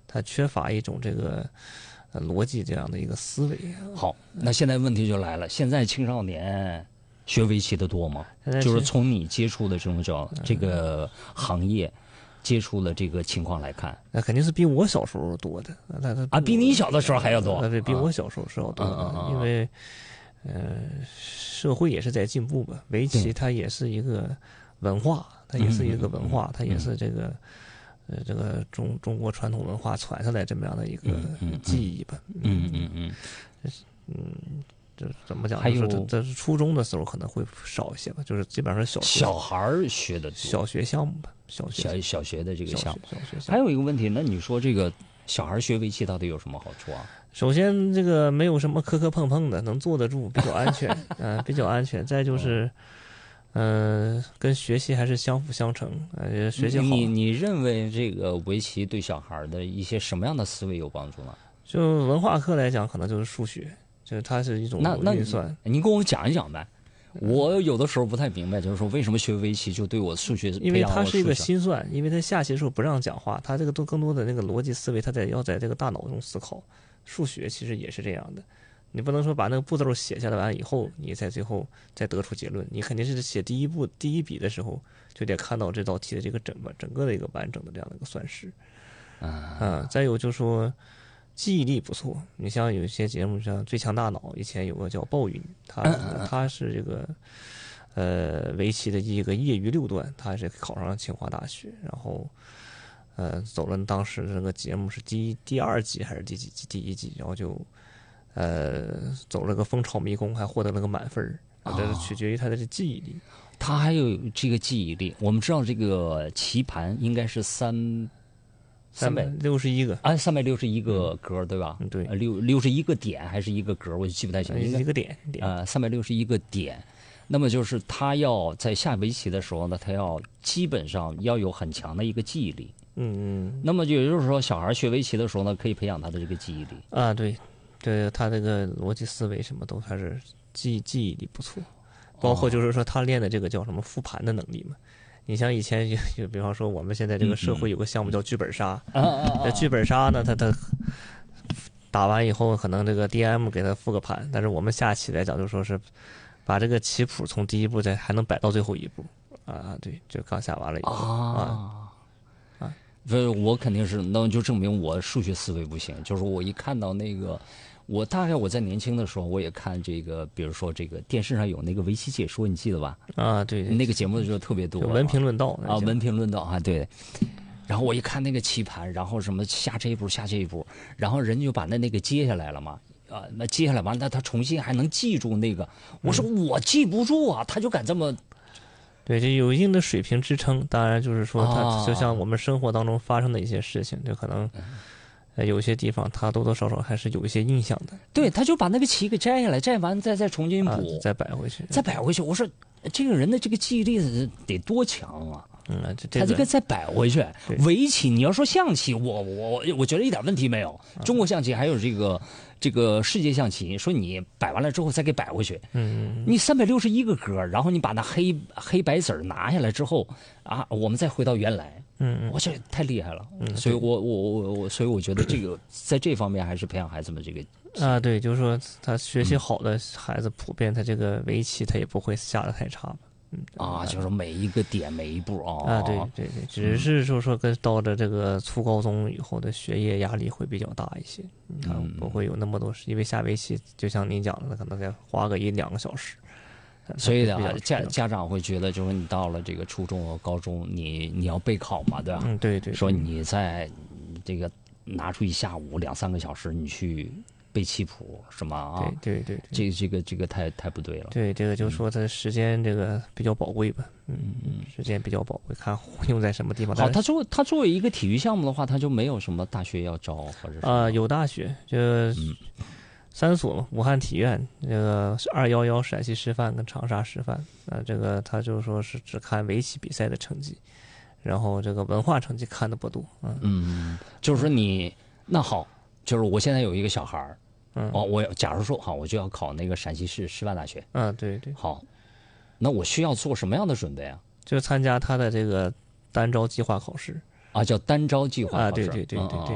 他缺乏一种这个逻辑这样的一个思维。 好，那现在问题就来了，现在青少年学围棋的多吗？就是从你接触的这个行业接触的这个情况来看， 那肯定是比我小时候多的。 比你小的时候还要多。 比我小时候是要多的，因为社会也是在进步吧。围棋它也是一个文化，它也是一个文化，它也是这个中国传统文化传下来这么样的一个记忆吧。这怎么讲？ 还有这是初中的时候可能会少一些吧，就是基本上是小孩学的小学项目吧，小学的这个项目。 小学还有一个问题，那你说这个小孩学围棋到底有什么好处啊？ 首先，这个没有什么磕磕碰碰的，能坐得住，比较安全，比较安全。再就是，跟学习还是相辅相成，学习好。 你认为这个围棋对小孩的一些什么样的思维有帮助呢？ 就文化课来讲，可能就是数学，就是它是一种运算。 你跟我讲一讲呗。我有的时候不太明白，就是说为什么学围棋就对我数学， 因为它是一个心算，因为它下棋的时候不让讲话，它这个更多的那个逻辑思维，它要在这个大脑中思考。数学其实也是这样的，你不能说把那个步骤写下来完以后，你在最后再得出结论，你肯定是写第一笔的时候就得看到这道题的这个整个的一个完整的这样的一个算式。再有就是说记忆力不错，你像有一些节目像《最强大脑》，以前有个叫鲍云，他是这个围棋的一个业余6段，他是考上了清华大学，然后走了当时这个节目是第2季还是第几季？第1季，然后就走了个蜂巢迷宫，还获得了个满分。这取决于他的记忆力。 他还有这个记忆力。我们知道这个棋盘应该是 361个 ，361个格，对吧？ 对 ，61个点还是一个格，我就记不太清。 一个点 ，361个点。那么就是他要在下围棋的时候呢，他要基本上要有很强的一个记忆力。那么也就是说，小孩学围棋的时候呢，可以培养他的这个记忆力。 对，他这个逻辑思维什么都还是记忆力不错，包括就是说他练的这个叫什么复盘的能力嘛。你像以前就比方说我们现在这个社会有个项目叫剧本杀，这剧本杀呢，他打完以后可能这个 DM 给他复个盘，但是我们下棋来讲就说是把这个棋谱从第一步还能摆到最后一步对，就刚下完了以后我肯定是，那就证明我数学思维不行。就是我一看到那个，大概我在年轻的时候，我也看这个，比如说这个电视上有那个围棋解说，你记得吧？ 对， 那个节目就特别多， 文评论道文评论道对。然后我一看那个棋盘，然后什么下这一步，然后人就把那个接下来了嘛。那接下来完了，他重新还能记住那个。我说我记不住啊，他就敢这么。 对，这有一定的水平支撑。当然，就是说，它就像我们生活当中发生的一些事情，就可能有些地方他多多少少还是有一些印象的。 对，他就把那个棋给摘下来，摘完再重新补， 再摆回去， 我说这个人的这个记忆力得多强啊！他这个再摆回去。围棋，你要说象棋，我觉得一点问题没有。中国象棋还有这个世界象棋，说你摆完了之后再给摆回去。你361个格，然后你把那黑白子拿下来之后我们再回到原来。我觉得太厉害了。所以所以我觉得这个在这方面还是培养孩子们这个对，就是说他学习好的孩子，普遍他这个围棋他也不会下得太差吧。 就是每一个点每一步对，只是说跟到了这个初高中以后的学业压力会比较大一些，不会有那么多因为下围棋就像您讲的，可能得花个1-2个小时。 所以家长会觉得，就是你到了这个初中和高中，你要备考嘛，对吧？ 对， 说你在这个拿出一下午2-3个小时，你去背棋谱什么对， 这个太不对了。 对，这个就说他时间这个比较宝贵吧。时间比较宝贵，看用在什么地方。 好，他作为一个体育项目的话，他就没有什么大学要招或者有大学就3所嘛，武汉体院，这个211陕西师范跟长沙师范。这个他就说是只看围棋比赛的成绩，然后这个文化成绩看的不多。 就是说那好，就是我现在有一个小孩儿。我假如说我就要考那个陕西市师范大学。 对。 好，那我需要做什么样的准备啊？ 就参加他的这个单招计划考试。 叫单招计划考试。 对，